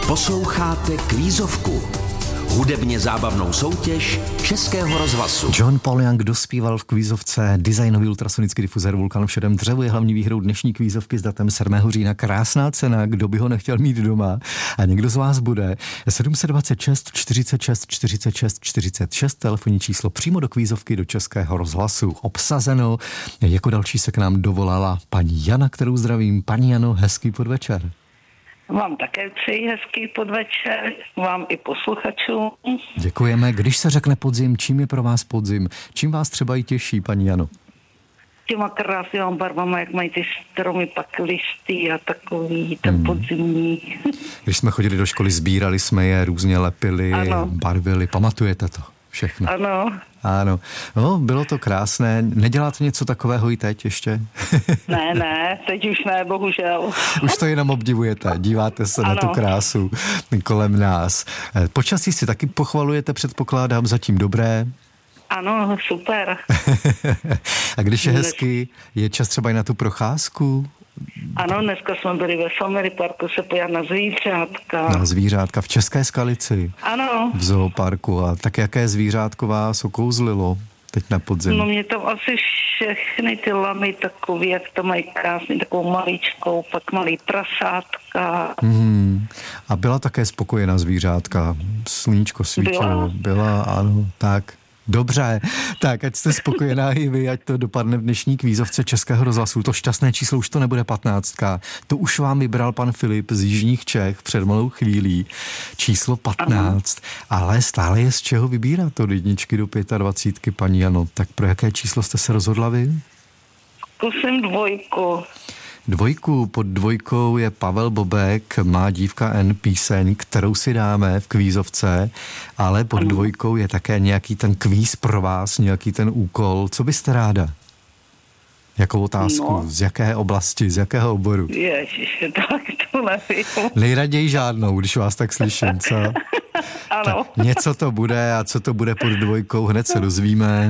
Posloucháte Kvízovku, hudebně zábavnou soutěž Českého rozhlasu. John Paul Young dospíval v kvízovce. Designový ultrasonický difuzér Vulkan v šedém dřevu je hlavní výhrou dnešní kvízovky s datem 7. října. Krásná cena, kdo by ho nechtěl mít doma. A někdo z vás bude. 726 46 46 46, telefonní číslo přímo do kvízovky do Českého rozhlasu. Obsazeno. Jako další se k nám dovolala paní Jana, kterou zdravím. Paní Jano, hezký podvečer. Vám také přeji hezký podvečer, vám i posluchačům. Děkujeme. Když se řekne podzim, čím je pro vás podzim? Čím vás třeba i těší, paní Jano? Těma krásnýma barvama, jak mají ty stromy, pak listy a takový ten podzimní. Když jsme chodili do školy, sbírali jsme je, různě lepili, barvili. Pamatujete to všechno? Ano. Ano. No, bylo to krásné. Neděláte něco takového i teď ještě? Ne, teď už ne, bohužel. Už to jenom obdivujete, díváte se na tu krásu kolem nás. Počasí si taky pochvalujete, předpokládám, zatím dobré? Ano, super. A když je hezky, je čas třeba i na tu procházku? Ano, dneska jsme byli ve Family Parku se podívat na zvířátka. Na zvířátka v České Skalici. Ano. V zooparku. A tak jaké zvířátko vás okouzlilo teď na podzim? No mě tam asi všechny ty lamy takový, jak to mají krásný, takovou maličkou, pak malý prasátka. A byla také spokojená zvířátka? Sluníčko svítilo. Byla, ano, tak. Dobře, tak ať jste spokojená i vy, ať to dopadne v dnešní kvízovce Českého rozhlasu. To šťastné číslo už to nebude 15. To už vám vybral pan Filip z Jižních Čech před malou chvílí. Číslo 15. Ale stále je z čeho vybírat od 1 do 25, paní Jano. Tak pro jaké číslo jste se rozhodla vy? Zkusím 2. 2, pod 2 je Pavel Bobek, Má dívka N, píseň, kterou si dáme v kvízovce, ale pod 2 je také nějaký ten kvíz pro vás, nějaký ten úkol. Co byste ráda? Jakou otázku? No. Z jaké oblasti, z jakého oboru? Ježiši, tak to nevím. Nejraději žádnou, když vás tak slyším, co? Ano. Tak něco to bude a co to bude pod 2, hned se dozvíme.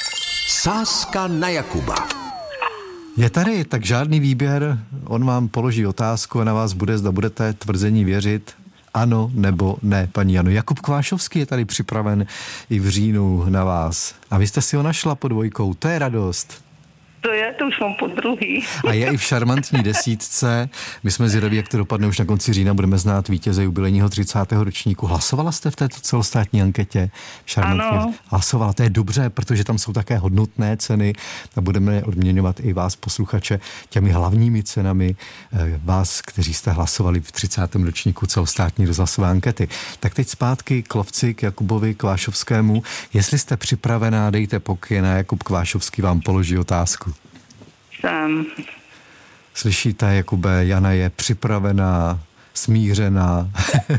Sázka na Jakuba. Je tady, tak žádný výběr, on vám položí otázku a na vás bude, zda budete tvrzení věřit, ano nebo ne, paní Jano. Jakub Kvášovský je tady připraven i v říjnu na vás. A vy jste si ho našla pod 2, to je radost. To už mám po 2. A je i v šarmantní 10. My jsme zvědaví, jak to dopadne už na konci října, budeme znát vítěze jubilejního 30. ročníku. Hlasovala jste v této celostátní anketě? Ano. Hlasovala, to je dobře, protože tam jsou také hodnotné ceny a budeme odměňovat i vás, posluchače, těmi hlavními cenami vás, kteří jste hlasovali v 30. ročníku celostátní rozhlasové ankety. Tak teď zpátky k lovci, k Jakubovi Kvášovskému. Jestli jste připravená, dejte pokyn a Jakub Kvášovský vám položí otázku. Slyšíte, Jakube, Jana je připravená, smířená.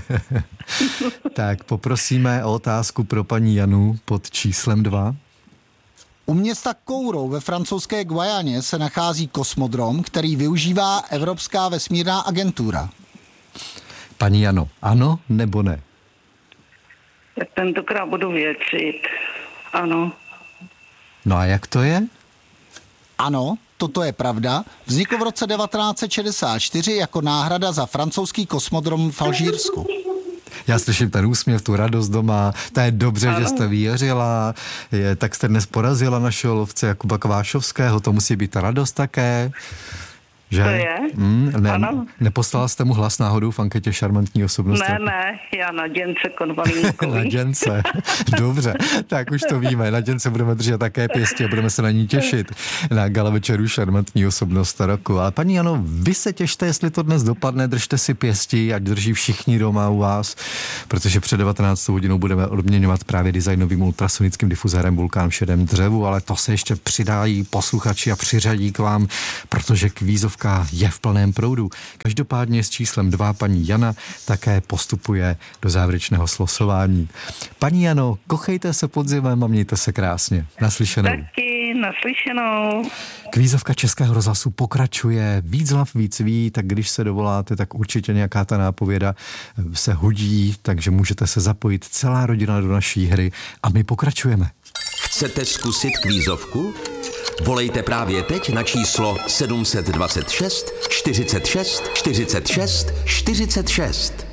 Tak poprosíme o otázku pro paní Janu pod číslem 2. U města Kourou ve francouzské Guyaně se nachází kosmodrom, který využívá Evropská vesmírná agentura. Paní Jano, ano nebo ne? Tak tentokrát budu věřit. Ano. No a jak to je? Ano, toto je pravda. Vznikl v roce 1964 jako náhrada za francouzský kosmodrom v Alžírsku. Já slyším ten úsměv, tu radost doma. To je dobře, že jste věřila. Tak jste dnes porazila našeho lovce Jakuba Kvášovského. To musí být radost také. Že? To je? Ano. Neposlala jste mu hlas náhodou v anketě šarmantní osobnosti? Ne, já na Děnce Konvalínkovi. Na Děnce, dobře, tak už to víme. Na Děnce budeme držet také pěstí a budeme se na ní těšit na gala večeru šarmantní osobnost roku. A paní Jano, vy se těšte, jestli to dnes dopadne, držte si pěstí, ať drží všichni doma u vás, protože před 19 hodinou budeme odměňovat právě designovým ultrasonickým difuzérem Vulkan v šedém dřevu, ale to se ještě přidají posluchači a přiřadí k vám, protože kvízovka je v plném proudu. Každopádně s číslem 2 paní Jana také postupuje do závěrečného slosování. Paní Jano, kochejte se podzimem a mějte se krásně. Naslyšenou. Taky, naslyšenou. Kvízovka Českého rozhlasu pokračuje. Víc hlav, víc ví, tak když se dovoláte, tak určitě nějaká ta nápověda se hodí, takže můžete se zapojit celá rodina do naší hry a my pokračujeme. Chcete zkusit kvízovku? Volejte právě teď na číslo 726 46 46 46.